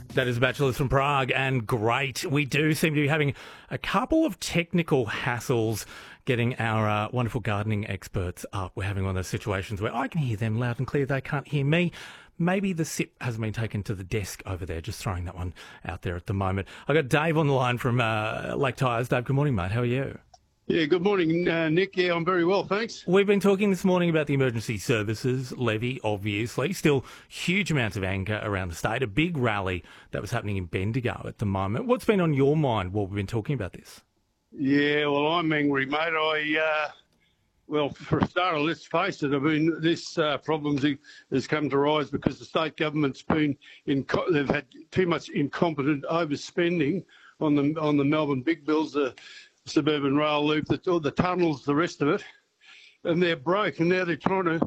That is Bachelors from Prague, and great. We do seem to be having a couple of technical hassles getting our wonderful gardening experts up. We're having one of those situations where I can hear them loud and clear, they can't hear me. Maybe the SIP hasn't been taken to the desk over there, just throwing that one out there at the moment. I've got Dave on the line from Lake Tyers. Dave, good morning, mate. How are you? Yeah, good morning, Nick. Yeah, I'm very well, thanks. We've been talking this morning about the emergency services levy, obviously. Still huge amounts of anger around the state. A big rally that was happening in Bendigo at the moment. What's been on your mind while we've been talking about this? Yeah, well, I'm angry, mate. Well, for a start, let's face it. I mean, this problem has come to rise because the state government's been they've had too much incompetent overspending on the Melbourne big bills, the suburban rail loop, the tunnels, the rest of it, and they're broke. And now they're trying to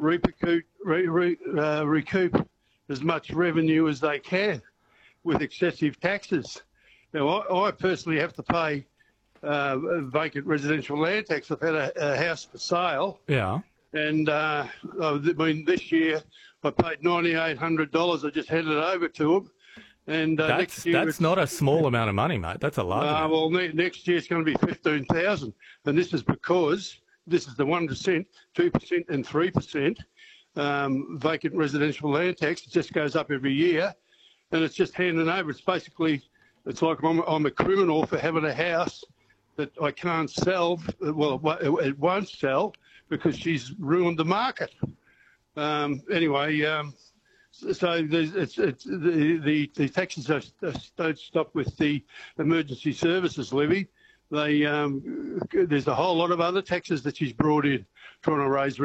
recoup as much revenue as they can with excessive taxes. Now, I personally have to pay vacant residential land tax. I've had a house for sale. Yeah. And I mean, this year I paid $9,800. I just handed it over to them. And next year that's not a small amount of money, mate. That's a large amount. Well, next year it's going to be $15,000, and this is because this is the 1%, 2%, and 3% vacant residential land tax. It just goes up every year, and it's just handing over. It's like I'm a criminal for having a house that I can't sell. Well, it won't sell because she's ruined the market. Anyway. So the taxes don't stop with the emergency services levy. There's a whole lot of other taxes that she's brought in, trying to raise